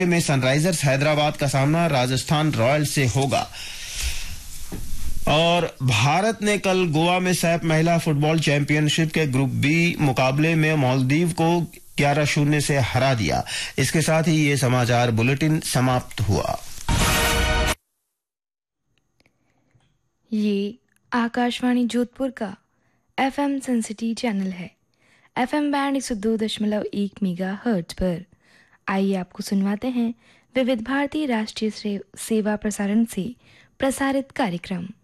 में सनराइजर्स हैदराबाद का सामना राजस्थान रॉयल्स से होगा। और भारत ने कल गोवा में सैफ महिला फुटबॉल चैंपियनशिप के ग्रुप बी मुकाबले में मालदीव को 11-0 से हरा दिया। इसके साथ ही ये समाचार बुलेटिन समाप्त हुआ। ये आकाशवाणी जोधपुर का एफएम सेंसिटी चैनल है। एफएम बैंड 102.1 मेगाहर्ट्ज पर। आइए आपको सुनवाते हैं विविध भारती राष्ट्रीय सेवा प्रसारण से प्रसारित कार्यक्रम।